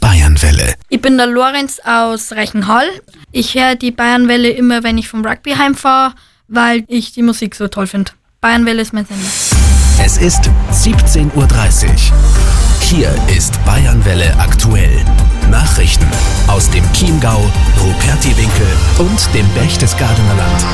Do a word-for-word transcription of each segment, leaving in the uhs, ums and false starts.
Bayernwelle. Ich bin der Lorenz aus Reichenhall. Ich höre die Bayernwelle immer, wenn ich vom Rugby heimfahre, weil ich die Musik so toll finde. Bayernwelle ist mein Sender. Es ist siebzehn Uhr dreißig. Hier ist Bayernwelle aktuell. Nachrichten aus dem Chiemgau, Rupertiwinkel und dem Berchtesgadener Land.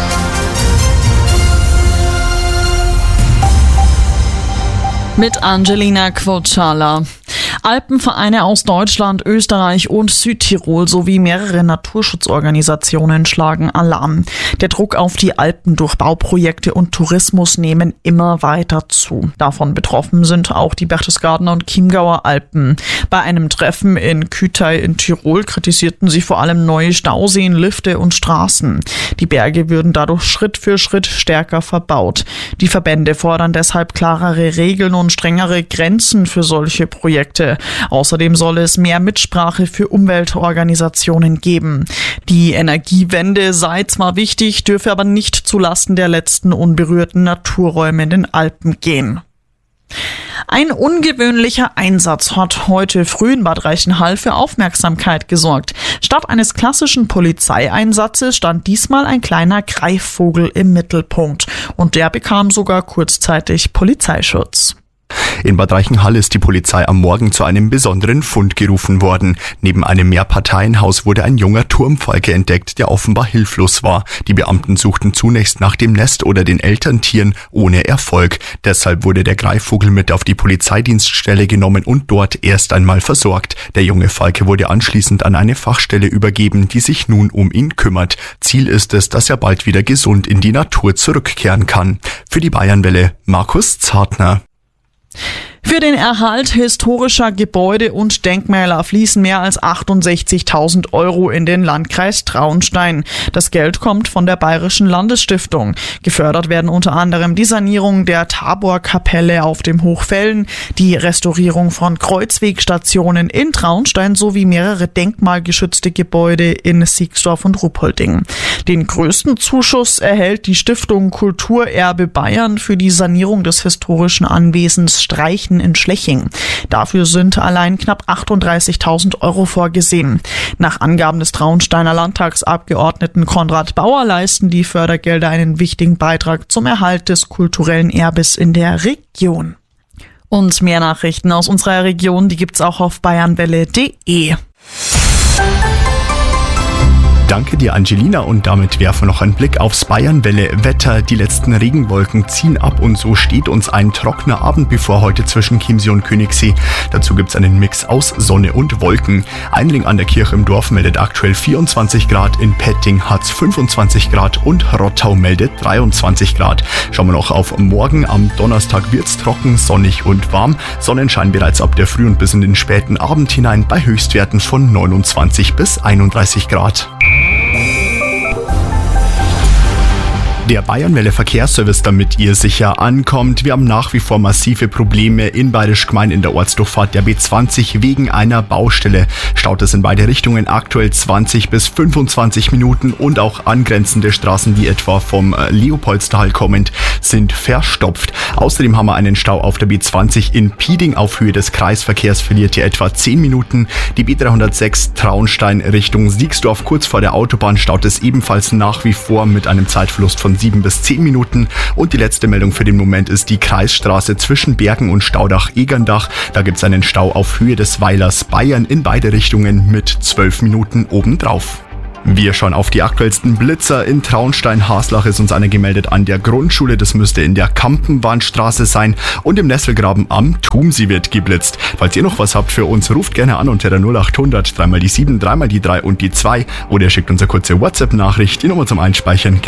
Mit Angelina Quotschala. Alpenvereine aus Deutschland, Österreich und Südtirol sowie mehrere Naturschutzorganisationen schlagen Alarm. Der Druck auf die Alpen durch Bauprojekte und Tourismus nehmen immer weiter zu. Davon betroffen sind auch die Berchtesgadener und Chiemgauer Alpen. Bei einem Treffen in Kütei in Tirol kritisierten sie vor allem neue Stauseen, Lifte und Straßen. Die Berge würden dadurch Schritt für Schritt stärker verbaut. Die Verbände fordern deshalb klarere Regeln und strengere Grenzen für solche Projekte. Außerdem soll es mehr Mitsprache für Umweltorganisationen geben. Die Energiewende sei zwar wichtig, dürfe aber nicht zulasten der letzten unberührten Naturräume in den Alpen gehen. Ein ungewöhnlicher Einsatz hat heute früh in Bad Reichenhall für Aufmerksamkeit gesorgt. Statt eines klassischen Polizeieinsatzes stand diesmal ein kleiner Greifvogel im Mittelpunkt und der bekam sogar kurzzeitig Polizeischutz. In Bad Reichenhall ist die Polizei am Morgen zu einem besonderen Fund gerufen worden. Neben einem Mehrparteienhaus wurde ein junger Turmfalke entdeckt, der offenbar hilflos war. Die Beamten suchten zunächst nach dem Nest oder den Elterntieren, ohne Erfolg. Deshalb wurde der Greifvogel mit auf die Polizeidienststelle genommen und dort erst einmal versorgt. Der junge Falke wurde anschließend an eine Fachstelle übergeben, die sich nun um ihn kümmert. Ziel ist es, dass er bald wieder gesund in die Natur zurückkehren kann. Für die Bayernwelle, Markus Zartner. Für den Erhalt historischer Gebäude und Denkmäler fließen mehr als achtundsechzigtausend Euro in den Landkreis Traunstein. Das Geld kommt von der Bayerischen Landesstiftung. Gefördert werden unter anderem die Sanierung der Taborkapelle auf dem Hochfällen, die Restaurierung von Kreuzwegstationen in Traunstein sowie mehrere denkmalgeschützte Gebäude in Siegsdorf und Ruppolding. Den größten Zuschuss erhält die Stiftung Kulturerbe Bayern für die Sanierung des historischen Anwesens Streichen in Schleching. Dafür sind allein knapp achtunddreißigtausend Euro vorgesehen. Nach Angaben des Traunsteiner Landtagsabgeordneten Konrad Bauer leisten die Fördergelder einen wichtigen Beitrag zum Erhalt des kulturellen Erbes in der Region. Und mehr Nachrichten aus unserer Region, die gibt's auch auf bayernwelle punkt de. Danke dir, Angelina, und damit werfen wir noch einen Blick aufs Bayernwelle-Wetter. Die letzten Regenwolken ziehen ab und so steht uns ein trockener Abend bevor heute zwischen Chiemsee und Königssee. Dazu gibt's einen Mix aus Sonne und Wolken. Einling an der Kirche im Dorf meldet aktuell vierundzwanzig Grad, in Petting hat's fünfundzwanzig Grad und Rottau meldet dreiundzwanzig Grad. Schauen wir noch auf morgen. Am Donnerstag wird's trocken, sonnig und warm. Sonnenschein bereits ab der Früh und bis in den späten Abend hinein bei Höchstwerten von neunundzwanzig bis einunddreißig Grad. Der Bayernwelle Verkehrsservice, damit ihr sicher ankommt. Wir haben nach wie vor massive Probleme in Bayerisch Gmein in der Ortsdurchfahrt der B zwanzig wegen einer Baustelle. Staut es in beide Richtungen aktuell zwanzig bis fünfundzwanzig Minuten und auch angrenzende Straßen, die etwa vom Leopoldstal kommend, sind verstopft. Außerdem haben wir einen Stau auf der B zwanzig in Pieding auf Höhe des Kreisverkehrs, verliert ihr etwa zehn Minuten. Die B dreihundertsechs Traunstein Richtung Siegsdorf kurz vor der Autobahn staut es ebenfalls nach wie vor mit einem Zeitverlust von sieben bis zehn Minuten. Und die letzte Meldung für den Moment ist die Kreisstraße zwischen Bergen und Staudach-Egerndach. Da gibt es einen Stau auf Höhe des Weilers Bayern in beide Richtungen mit zwölf Minuten obendrauf. Wir schauen auf die aktuellsten Blitzer. In Traunstein-Haslach ist uns einer gemeldet an der Grundschule. Das müsste in der Kampenbahnstraße sein. Und im Nesselgraben am Tumsee wird geblitzt. Falls ihr noch was habt für uns, ruft gerne an unter der null acht hundert, dreimal die sieben, dreimal die drei und die zwei. Oder schickt uns eine kurze WhatsApp-Nachricht. Die Nummer zum Einspeichern